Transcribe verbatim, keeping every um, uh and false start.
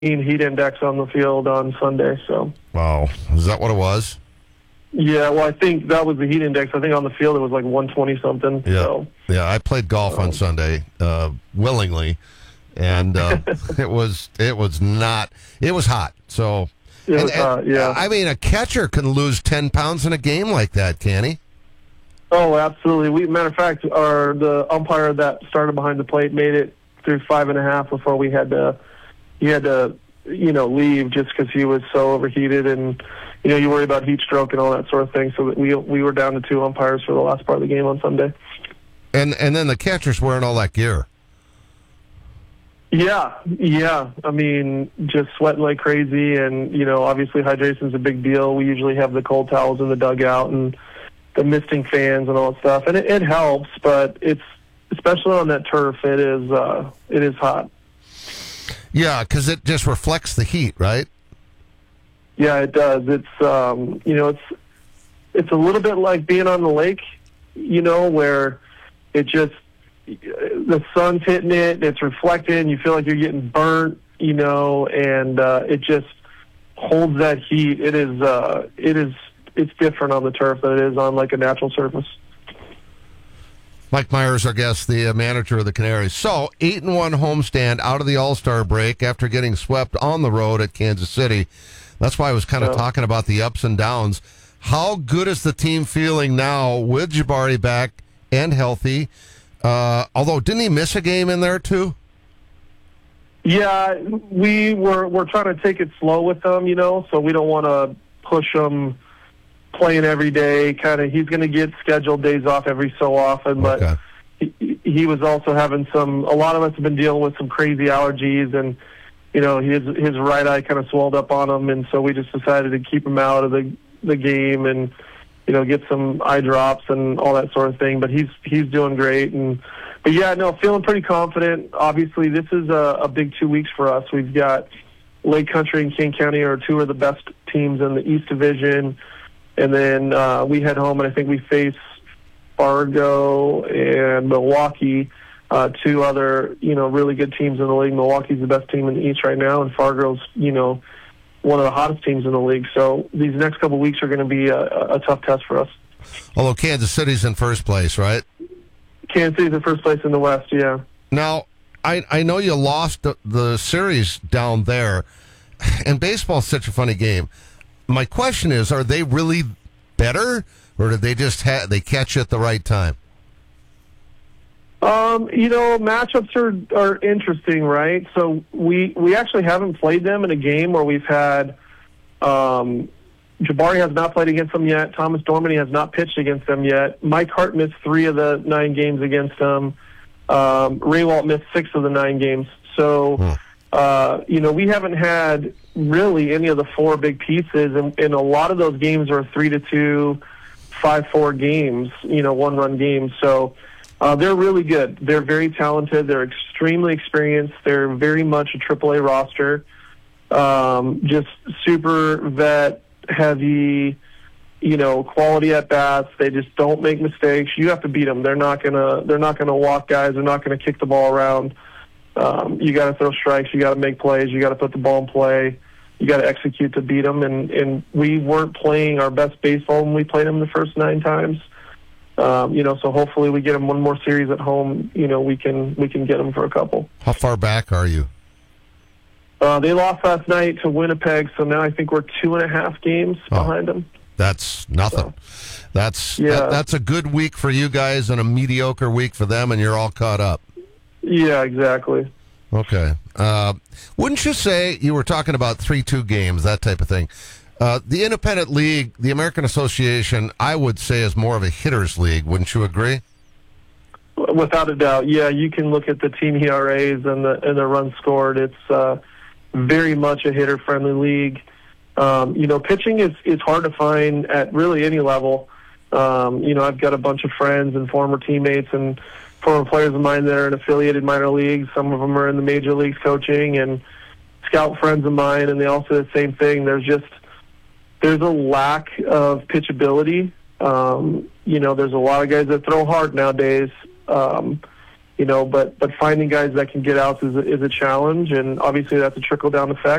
heat index on the field on Sunday. So. Wow, is that what it was? Yeah, well, I think that was the heat index. I think on the field it was like one twenty something. Yeah, so. yeah. I played golf on Um, Sunday uh, willingly, and uh, it was it was not it was hot. So, It and- was, uh, and, yeah. I mean, a catcher can lose ten pounds in a game like that, can he? Oh, absolutely. We, matter of fact, our the umpire that started behind the plate made it through five and a half before we had to. He had to, you know, leave just because he was so overheated, and you know, you worry about heat stroke and all that sort of thing. So we we were down to two umpires for the last part of the game on Sunday. And and then the catcher's wearing all that gear. Yeah, yeah. I mean, just sweating like crazy, and you know, obviously hydration's a big deal. We usually have the cold towels in the dugout and the misting fans and all that stuff, and it, it helps. But it's especially on that turf, it is uh, it is hot. Yeah, because it just reflects the heat, right? Yeah, it does. It's um, you know, it's it's a little bit like being on the lake, you know, where it just the sun's hitting it, and it's reflecting. You feel like you're getting burnt, you know, and uh, it just holds that heat. It is uh, it is it's different on the turf than it is on like a natural surface. Mike Myers, our guest, the uh, manager of the Canaries. So, eight and one homestand out of the All-Star break after getting swept on the road at Kansas City. That's why I was kind of Yeah. talking about the ups and downs. How good is the team feeling now with Jabari back and healthy? Uh, although, didn't he miss a game in there too? Yeah, we were we're trying to take it slow with them, you know, so we don't want to push him playing every day. Kind of, he's going to get scheduled days off every so often, but Okay. he, he was also having some. A lot of us have been dealing with some crazy allergies, and you know, his his right eye kind of swelled up on him, and so we just decided to keep him out of the the game and you know get some eye drops and all that sort of thing. But he's he's doing great, and but yeah, no, feeling pretty confident. Obviously, this is a, a big two weeks for us. We've got Lake Country and King County are two of the best teams in the East Division. And then uh, we head home, and I think we face Fargo and Milwaukee, uh, two other, you know, really good teams in the league. Milwaukee's the best team in the East right now, and Fargo's, you know, one of the hottest teams in the league. So these next couple of weeks are going to be a, a tough test for us. Although Kansas City's in first place, right? Kansas City's in first place in the West, yeah. Now, I, I know you lost the, the series down there, and baseball's such a funny game. My question is, are they really better, or did they just ha- they catch you at the right time? Um, you know, matchups are are interesting, right? So we we actually haven't played them in a game where we've had um, Jabari has not played against them yet. Thomas Dormany has not pitched against them yet. Mike Hart missed three of the nine games against them. Um, Ray Walt missed six of the nine games. So. Hmm. Uh, you know, we haven't had really any of the four big pieces, and, and a lot of those games are three to two, five four games. You know, one run games. So uh, they're really good. They're very talented. They're extremely experienced. They're very much a triple A roster. Um, just super vet heavy. You know, quality at bats. They just don't make mistakes. You have to beat them. They're not gonna. They're not gonna walk guys. They're not gonna kick the ball around. Um, you got to throw strikes. You got to make plays. You got to put the ball in play. You got to execute to beat them. And, and we weren't playing our best baseball when we played them the first nine times. Um, you know, so hopefully we get them one more series at home. You know, we can we can get them for a couple. How far back are you? Uh, they lost last night to Winnipeg, so now I think we're two and a half games Oh. behind them. That's nothing. That's Yeah. that, that's a good week for you guys and a mediocre week for them, and you're all caught up. Yeah, exactly. Okay. Uh, wouldn't you say, you were talking about three two games, that type of thing. Uh, the Independent League, the American Association, I would say is more of a hitter's league. Wouldn't you agree? Without a doubt, yeah. You can look at the team E R As and the and the runs scored. It's uh, very much a hitter-friendly league. Um, you know, pitching is, is hard to find at really any level. Um, you know, I've got a bunch of friends and former teammates and former players of mine that are in affiliated minor leagues. Some of them are in the major leagues coaching, and scout friends of mine, and they all say the same thing. There's just there's a lack of pitchability. Um, you know, there's a lot of guys that throw hard nowadays. Um, you know, but but finding guys that can get outs is a, is a challenge, and obviously that's a trickle down effect.